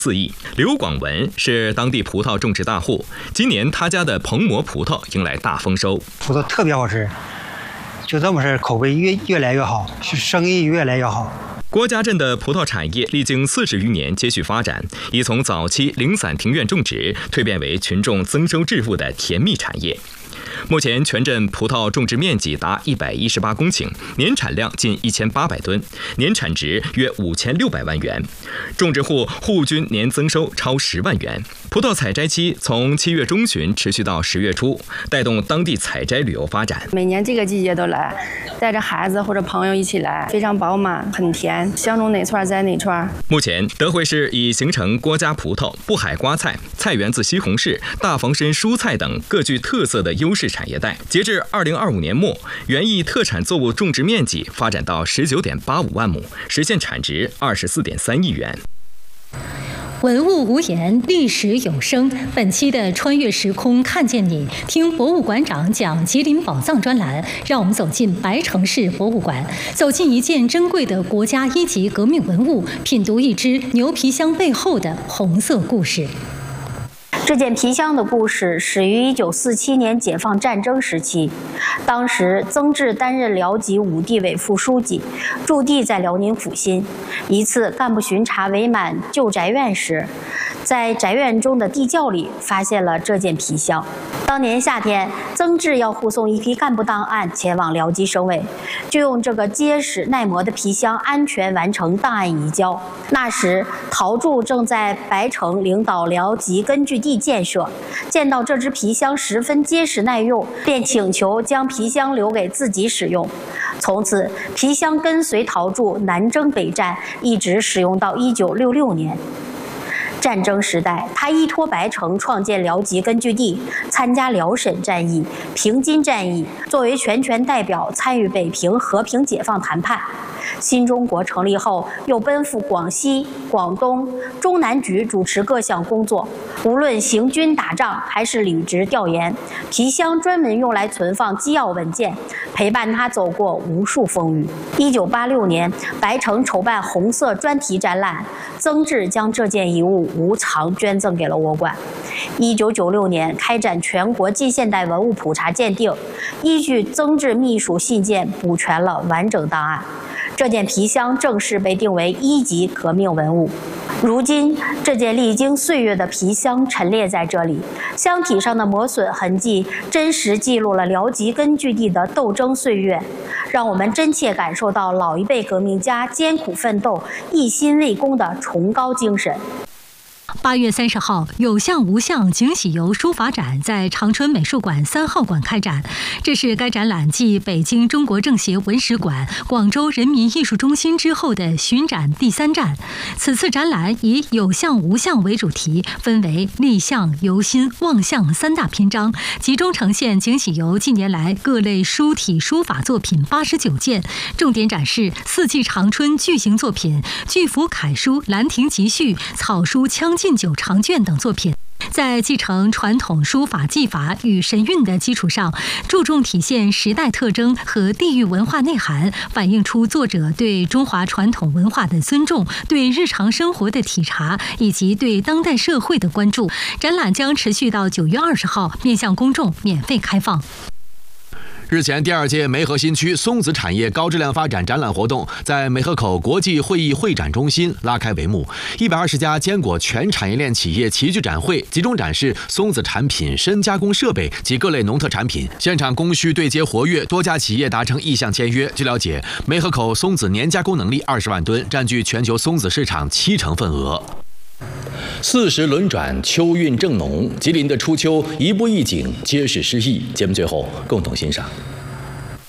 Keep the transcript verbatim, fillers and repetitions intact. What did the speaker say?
四亿。刘广文是当地葡萄种植大户，今年他家的蓬摩葡萄迎来大丰收， 葡萄特别好吃，就这么事，口碑越越来越好，生意越来越好。 郭家镇的葡萄产业历经四十余年接续发展，已从早期零散庭院种植蜕变为群众增收致富的甜蜜产业。目前全镇葡萄种植面积达一百一十八公顷，年产量近一千八百吨，年产值约五千六百万元，种植户户均年增收超十万元。葡萄采摘期从七月中旬持续到十月初，带动当地采摘旅游发展。 每年这个季节都来，带着孩子或者朋友一起来，非常饱满，很甜，想种哪串摘哪串。 目前德惠市已形成郭家葡萄、布海瓜菜、菜园子西红柿、大房参蔬菜等各具特色的优势产业带。截至二零二五年末，园艺特产作物种植面积发展到十九点八五万亩，实现产值二十四点三亿元。 文物无言，历史有声。本期的穿越时空看见你，听博物馆长讲吉林宝藏专栏，让我们走进白城市博物馆，走进一件珍贵的国家一级革命文物，品读一只牛皮箱背后的红色故事。 这件皮箱的故事始于一九四七年解放战争时期，当时曾志担任辽籍五地委副书记，驻地在辽宁阜新。一次干部巡查伪满旧宅院时，在宅院中的地窖里发现了这件皮箱。当年夏天，曾志要护送一批干部档案前往辽吉省委，就用这个结实耐磨的皮箱安全完成档案移交。那时，陶铸正在白城领导辽吉根据地建设，见到这只皮箱十分结实耐用，便请求将皮箱留给自己使用。从此，皮箱跟随陶铸南征北战，一直使用到一九六六年。战争时代，他依托白城创建辽吉根据地，参加辽沈战役、平津战役，作为全权代表参与北平和平解放谈判。新中国成立后，又奔赴广西、广东、中南局主持各项工作。无论行军打仗还是履职调研，皮箱专门用来存放机要文件，陪伴他走过无数风雨。一九八六年，白城筹办红色专题展览，曾志将这件遗物无偿捐赠给了我馆。一九九六年开展全国近现代文物普查鉴定，依据曾志秘书信件补全了完整档案。这件皮箱正式被定为一级革命文物。如今，这件历经岁月的皮箱陈列在这里，箱体上的磨损痕迹真实记录了辽吉根据地的斗争岁月，让我们真切感受到老一辈革命家艰苦奋斗、一心为公的崇高精神。 八月三十号，有相无相景喜游书法展在长春美术馆三号馆开展。这是该展览继北京中国政协文史馆、广州人民艺术中心之后的巡展第三站。此次展览以有相无相为主题，分为立相、游心、望相三大篇章，集中呈现景喜游近年来各类书体书法作品八十九件，重点展示四季长春巨型作品、巨幅楷书《兰亭集序》、草书《将进酒》长卷等作品。在继承传统书法技法与神韵的基础上，注重体现时代特征和地域文化内涵，反映出作者对中华传统文化的尊重、对日常生活的体察以及对当代社会的关注。展览将持续到九月二十号，面向公众免费开放。 日前，第二届梅河新区松子产业高质量发展展览活动在梅河口国际会议会展中心拉开帷幕。一百二十家坚果全产业链企业齐聚展会，集中展示松子产品、深加工设备及各类农特产品。现场供需对接活跃，多家企业达成意向签约。据了解，梅河口松子年加工能力二十万吨，占据全球松子市场七成份额。四时轮转，秋韵正浓，吉林的初秋一步一景，皆是诗意。节目最后共同欣赏。